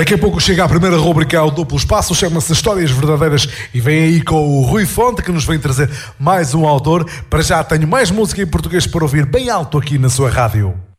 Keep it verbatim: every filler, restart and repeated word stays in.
Daqui a pouco chega a primeira rubrica ao Duplo Espaço, chama-se Histórias Verdadeiras e vem aí com o Rui Fonte, que nos vem trazer mais um autor. Para já tenho mais música em português para ouvir bem alto aqui na sua rádio.